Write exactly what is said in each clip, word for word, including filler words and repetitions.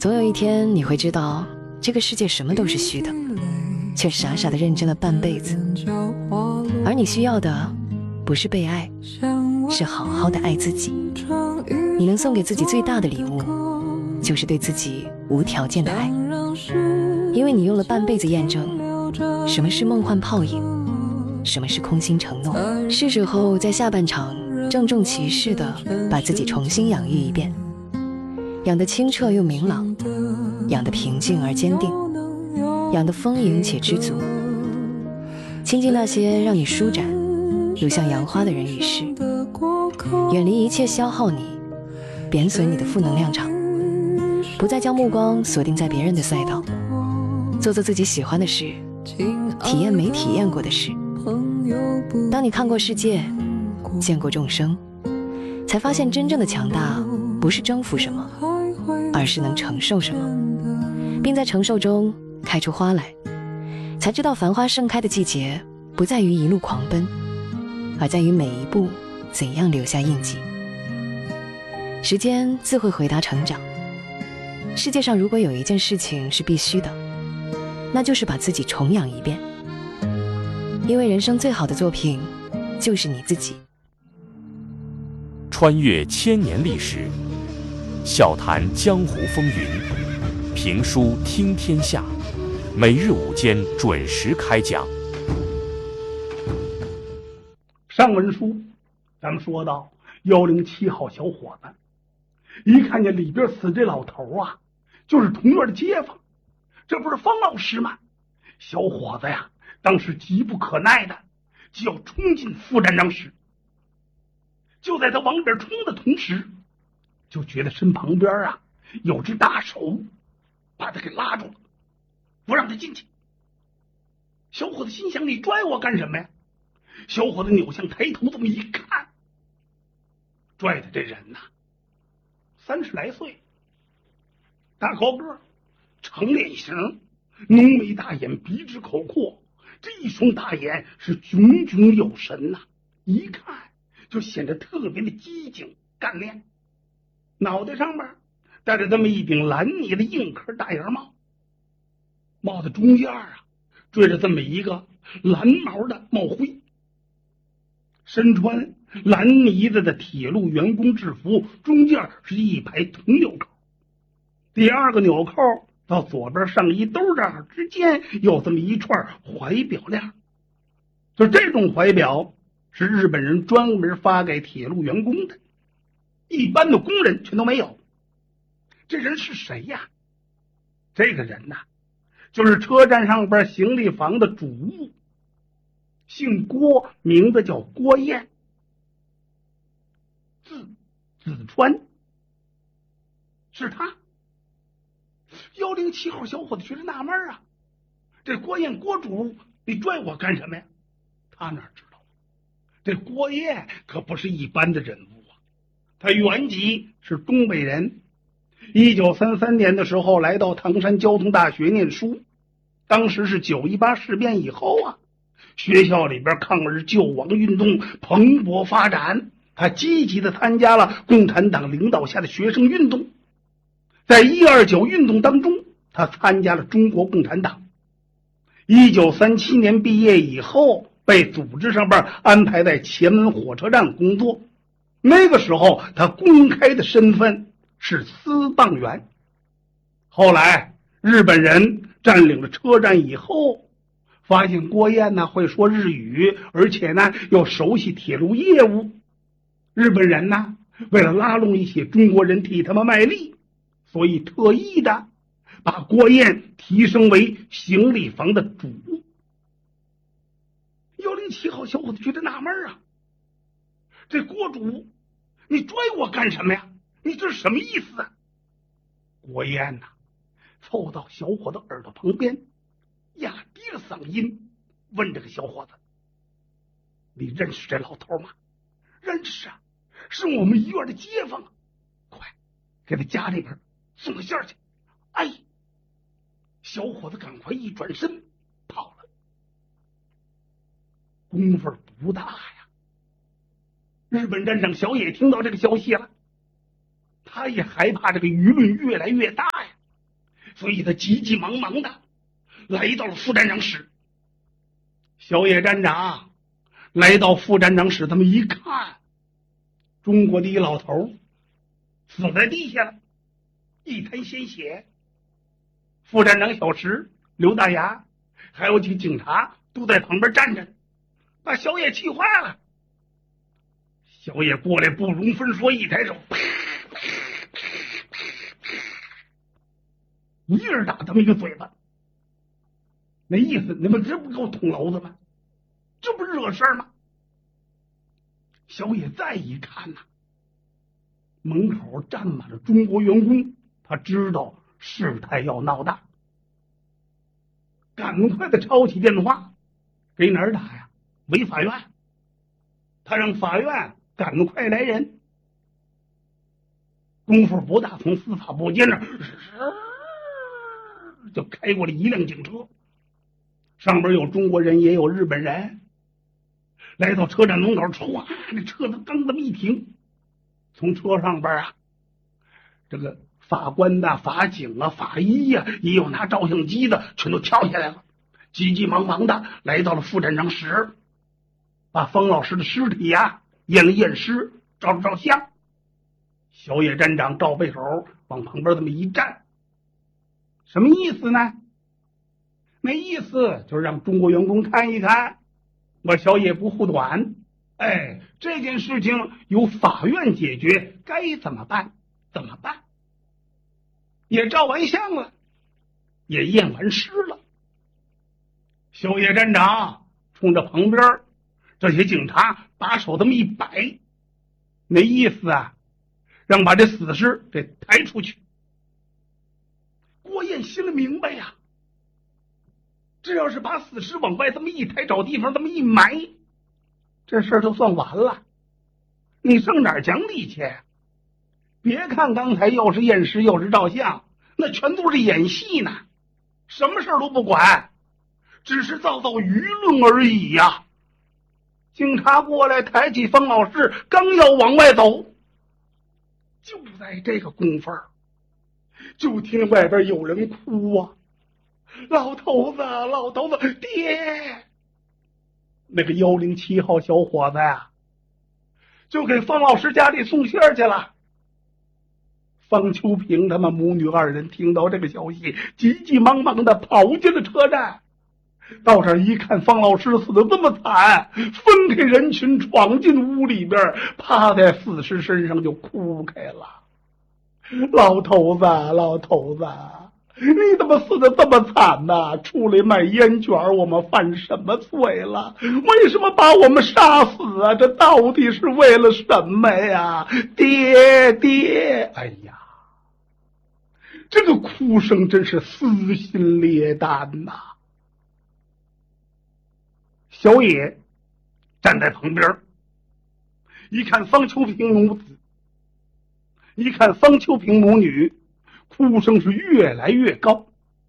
总有一天你会知道，这个世界什么都是虚的，却傻傻的认真了半辈子。而你需要的不是被爱，是好好的爱自己。你能送给自己最大的礼物，就是对自己无条件的爱。因为你用了半辈子验证什么是梦幻泡影，什么是空心承诺。是时候在下半场郑重其事地把自己重新养育一遍，养得清澈又明朗，养得平静而坚定，养得丰盈且知足。亲近那些让你舒展如像杨花的人与事，远离一切消耗你贬损你的负能量场，不再将目光锁定在别人的赛道，做做自己喜欢的事，体验没体验过的事。当你看过世界，见过众生，才发现真正的强大不是征服什么，而是能承受什么，并在承受中开出花来。才知道繁花盛开的季节不在于一路狂奔，而在于每一步怎样留下印记。时间自会回答成长。世界上如果有一件事情是必须的，那就是把自己重养一遍。因为人生最好的作品就是你自己。 穿越千年历史，笑谈江湖风云，评书听天下，每日午间准时开讲。 上文书咱们说到幺零七号小伙子，一看见里边死这老头啊，就是同院的街坊，这不是方老师吗？小伙子呀，当时急不可耐的就要冲进副站长室。就在他往里边冲的同时，就觉得身旁边啊有只大手把他给拉住了，不让他进去。小伙子心想，你拽我干什么呀？小伙子扭向抬头这么一看，拽的这人呐、啊，三十来岁，大高个，长脸型，浓眉大眼，鼻直口阔，这一双大眼是炯炯有神呐、啊，一看就显得特别的机警干练。脑袋上面戴着这么一顶蓝呢的硬壳大檐帽，帽子中间啊缀着这么一个蓝毛的帽徽，身穿蓝呢子的铁路员工制服，中间是一排铜纽扣，第二个纽扣到左边上衣兜这儿之间有这么一串怀表链，就这种怀表是日本人专门发给铁路员工的，一般的工人全都没有。这人是谁呀？这个人呐、啊，就是车站上边行李房的主务，姓郭，名字叫郭燕，字子川，是他。幺零七号小伙子觉得纳闷啊，这郭燕郭主，你拽我干什么呀？他哪知道，这郭燕可不是一般的人物啊，他原籍是东北人，一九三三年的时候来到唐山交通大学念书，当时是九一八事变以后啊，学校里边抗日救亡运动蓬勃发展，他积极的参加了共产党领导下的学生运动。在一二九运动当中，他参加了中国共产党。一九三七年毕业以后，被组织上边安排在前门火车站工作。那个时候他公开的身份是私谤员。后来日本人占领了车站以后，发现郭燕呢会说日语，而且呢又熟悉铁路业务。日本人呢为了拉拢一些中国人替他们卖力，所以特意的把郭燕提升为行李房的主务。幺零七号小伙子觉得纳闷啊，这郭主，你拽我干什么呀？你这是什么意思啊？郭燕呐、啊，凑到小伙子耳朵旁边，压低了嗓音问这个小伙子：“你认识这老头吗？”“认识啊，是我们医院的街坊啊，快给他家里边送个信儿去。”哎，小伙子赶快一转身跑了。功夫不大呀，日本站长小野听到这个消息了，他也害怕这个舆论越来越大呀， 所以他急急忙忙的来到了副站长室。小野站长来到副站长室，他们一看，中国的一老头死在地下了，一滩鲜血。副站长小石、刘大牙还有几个警察都在旁边站着，把小野气坏了。小野过来不容分说，一抬手，啪啪啪啪啪，一人打他们一个嘴巴。那意思，你们这不够捅娄子吗？这不是惹事儿吗？小野再一看呐、啊，门口站满了中国员工，他知道事态要闹大，赶快的抄起电话，给哪儿打呀？回法院。他让法院赶快来人。功夫不大，从司法部街那就开过来一辆警车，上边有中国人也有日本人。来到车站门口，唰，那车子刚这么一停，从车上边啊，这个法官呐、法警啊、法医呀、啊，也有拿照相机的，全都跳下来了，急急忙忙的来到了副站长室，把方老师的尸体呀、啊、验了验尸，照了照相。小野站长照背手往旁边这么一站，什么意思呢？那意思就是让中国员工看一看，我小野不护短，哎，这件事情由法院解决，该怎么办怎么办。也照完相了，也验完尸了。小野站长冲着旁边这些警察把手这么一摆，那意思啊，让把这死尸给抬出去。郭燕心里明白呀，这要是把死尸往外这么一抬，找地方这么一埋，这事儿就算完了。你上哪儿讲理去？别看刚才又是验尸又是照相，那全都是演戏呢，什么事儿都不管，只是造造舆论而已呀。警察过来抬起方老师，刚要往外走，就在这个功夫儿，就听外边有人哭啊，老头子，老头子，爹！那个幺零七号小伙子呀、啊，就给方老师家里送信去了。方秋平他们母女二人听到这个消息，急急忙忙的跑进了车站。到这儿一看，方老师死得这么惨，分开人群闯进屋里边，趴在死尸身上就哭开了。老头子，老头子，你怎么死得这么惨呢？出来卖烟卷，我们犯什么罪了？为什么把我们杀死啊？这到底是为了什么呀？爹爹！哎呀，这个哭声真是撕心裂胆呐！小野站在旁边，一看方秋平母子，一看方秋平母女，哭声是越来越高。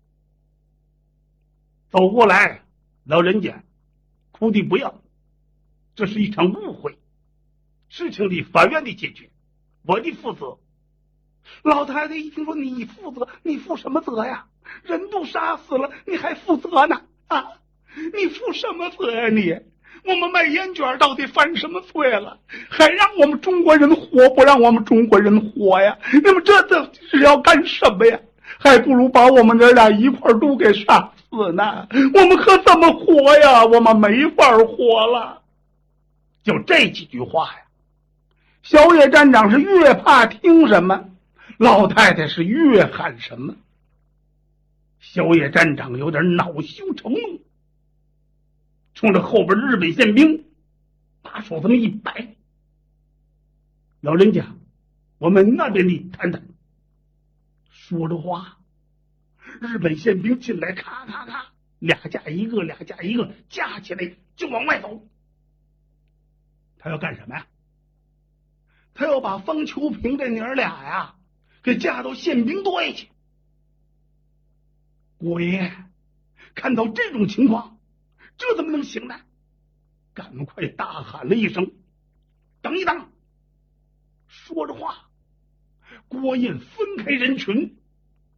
走过来，老人家，哭的不要，这是一场误会，事情得法院的解决，我的负责。老太太一听说你负责，你负什么责呀？人都杀死了，你还负责呢？啊，你负什么责呀你？我们卖烟卷到底犯什么罪了？还让我们中国人活，不让我们中国人活呀？你们这这是要干什么呀？还不如把我们这俩一块都给杀死呢！我们可怎么活呀？我们没法活了。就这几句话呀，小野站长是越怕听什么，老太太是越喊什么。小野站长有点恼羞成怒，冲着后边日本宪兵把手这么一摆，老人家，我们那边的谈谈。说着话，日本宪兵进来，咔咔咔，俩架一个，俩架一个，架起来就往外走。他要干什么呀？他要把方秋平这娘俩呀给架到宪兵队去。郭爷看到这种情况，这怎么能行呢？赶快大喊了一声：“等一等！”说着话，郭燕分开人群，